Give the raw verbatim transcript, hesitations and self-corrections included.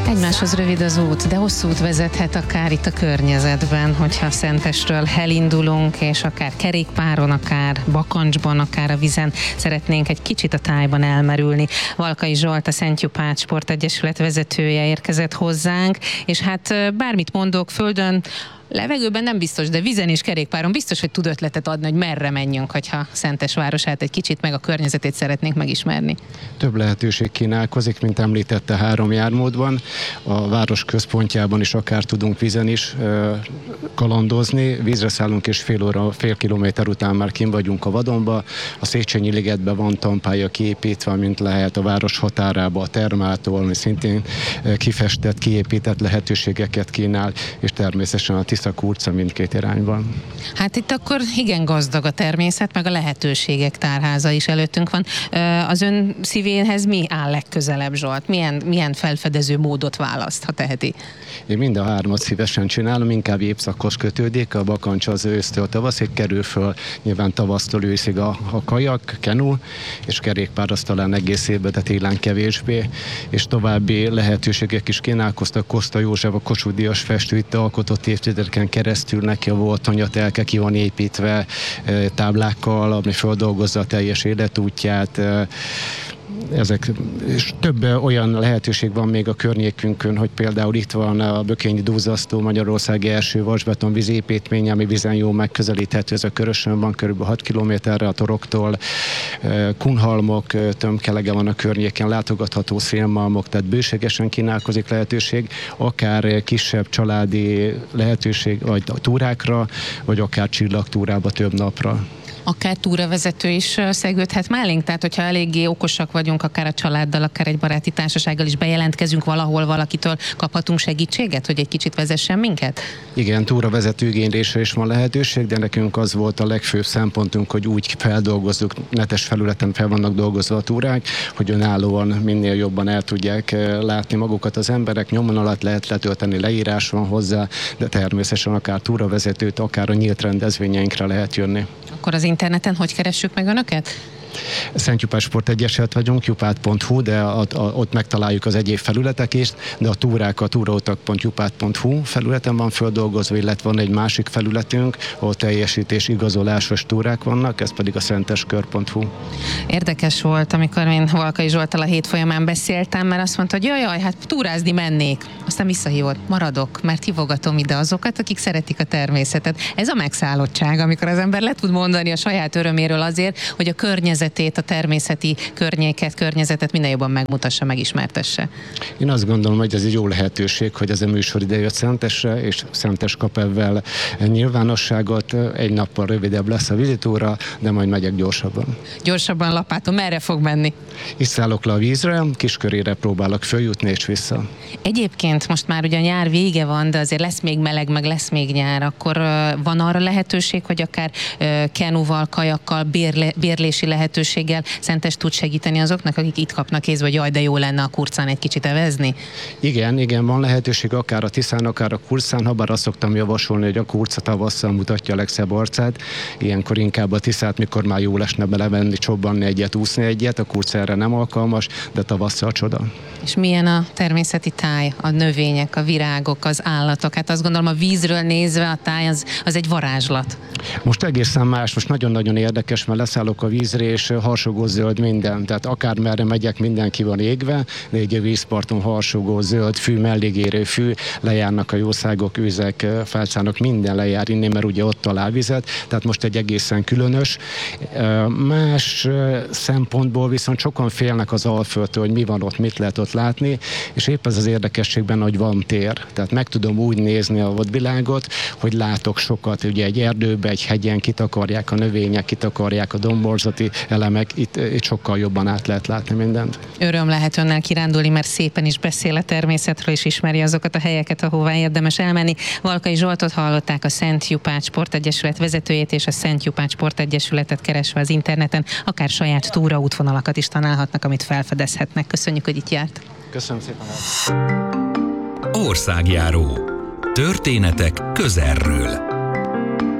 Egymáshoz rövid az út, de hosszú út vezethet akár itt a környezetben, hogyha Szentesről elindulunk, és akár kerékpáron, akár bakancsban, akár a vizen szeretnénk egy kicsit a tájban elmerülni. Valkai Zsolt, a Szentjupát Sportegyesület vezetője érkezett hozzánk, és hát bármit mondok, földön, levegőben nem biztos, de vizen és kerékpáron biztos, hogy tud ötletet adni, hogy merre menjünk, hogyha Szentes városát egy kicsit meg a környezetét szeretnénk megismerni. Több lehetőség kínálkozik, mint említette, három jármódban. A város központjában is akár tudunk vizen is ö, kalandozni. Vízre szállunk és fél óra, fél kilométer után már kint vagyunk a vadonba. A Széchenyi ligetben van tanpálya kiépítve, mint lehet a város határába, a Termától, ami szintén kifestett, kiépített lehetőségeket kínál, és természetesen a Tiszakó utca mindkét irányban. Hát itt akkor igen gazdag a természet, meg a lehetőségek tárháza is előttünk van. Az ön szívéhez mi áll legközelebb, Zsolt? Milyen, milyen felfedező módot választ, ha teheti? Én mind a hármat szívesen csinálom, inkább évszakos kötődik, a bakancs az ősztől tavaszig kerül föl, nyilván tavasztól őszig a, a kajak, kenu, és kerékpár az talán egész évben, de télen kevésbé, és további lehetőségek is kínálkoztak. Koszta József, a Kossuth Díjas festő itt alkotott évtizedeken keresztül, neki a volt anyatelke ki van építve táblákkal, ami feldolgozza a teljes életútját. Ezek, és több olyan lehetőség van még a környékünkön, hogy például itt van a Bökényi Duzzasztó, Magyarország első vasbeton vízépítmény, ami vizen jó megközelíthető, ez a Körösön van, körülbelül hat kilométerre a Toroktól. Kunhalmok, tömkelege van a környéken, látogatható szélmalmok, tehát bőségesen kínálkozik lehetőség, akár kisebb családi lehetőség, vagy túrákra, vagy akár csillagtúrába több napra. Akár túravezető is szegődhet mellénk, tehát hogyha eléggé okosak vagyunk, akár a családdal, akár egy baráti társasággal is bejelentkezünk valahol, valakitől kaphatunk segítséget, hogy egy kicsit vezessen minket? Igen, túravezető igénylésre is van lehetőség, de nekünk az volt a legfőbb szempontunk, hogy úgy feldolgozzuk, netes felületen fel vannak dolgozva a túrák, hogy önállóan minél jobban el tudják látni magukat az emberek, nyomon alatt lehet letölteni, leírás van hozzá, de természetesen akár túravezetőt, akár a nyílt rendezvényeinkre lehet jönni. Akkor az interneten hogy keressük meg önöket? Szentjupát Sportegyesület vagyunk, jupát pont hu, de a, a, ott megtaláljuk az egyéb felületek is, de a túrák a túrautak pont jupát pont hu felületen van földolgozva, illetve van egy másik felületünk, ahol teljesítés igazolásos túrák vannak, ez pedig a szenteskör pont hu. Érdekes volt, amikor én Valkai Zsolttal a hét folyamán beszéltem, mert azt mondta, hogy jaj, jaj, hát túrázni mennék. Aztán visszahívott, maradok, mert hívogatom ide azokat, akik szeretik a természetet. Ez a megszállottság, amikor az ember le tud mondani a saját öröméről azért, hogy a környezet a természeti környéket, környezetet minél jobban megmutassa, megismertesse. Én azt gondolom, hogy ez egy jó lehetőség, hogy ez a műsor ide jött Szentesre, és Szentes kap ebben nyilvánosságot. Egy nappal rövidebb lesz a vizitúra, de majd megyek gyorsabban. Gyorsabban lapátom, merre fog menni? Itt szállok le a vízre, Kiskörére próbálok följutni és vissza. Egyébként most már ugye a nyár vége van, de azért lesz még meleg, meg lesz még nyár, akkor van arra lehetőség, hogy akár kenuval, kajakkal, bérle, bérlési lehetőséggel Szentes tud segíteni azoknak, akik itt kapnak kézbe, hogy jaj, de jó lenne a Kurcán egy kicsit evezni? Igen, igen, van lehetőség akár a Tiszán, akár a Kurcán, habár azt szoktam javasolni, hogy a Kurca tavasszal mutatja a legszebb arcát, ilyenkor inkább a Tiszát, mikor már jól esne belevenni, csobbanni egyet, úszni egyet, a Kurca erre nem alkalmas, de tavasszal csoda. És milyen a természeti táj, a növények, a virágok, az állatok? Hát azt gondolom, a vízről nézve a táj az, az egy varázslat. Most egészen más, most nagyon-nagyon érdekes, mert leszállok a vízre, és harsogó zöld minden. Tehát akármerre megyek, mindenki van égve, de egy a vízparton harsogó zöld fű, mellégérő fű, lejárnak a jószágok, őzek, fálcánok, minden lejár innen, mert ugye ott talál vizet, tehát most egy egészen különös. Más szempontból viszont sokan félnek az Alföldtől, hogy mi van ott, mit lehet ott látni, és épp ez az érdekességben, hogy van tér. Tehát meg tudom úgy nézni a vadvilágot, hogy látok sokat, ugye egy erdőbe, egy hegyen kitakarják a növények, kitakarják a domborzati elemek, itt, itt sokkal jobban át lehet látni mindent. Öröm lehet önnel kirándulni, mert szépen is beszél a természetről, és ismeri azokat a helyeket, ahová érdemes elmenni. Valkai Zsoltot hallották, a Szentjupát Sportegyesület vezetőjét, és a Szentjupát Sportegyesületet keresve az interneten, akár saját túraútvonalakat is találhatnak, amit felfedezhetnek. Köszönjük, hogy itt járt. Köszönöm szépen. Országjáró. Történetek közelről.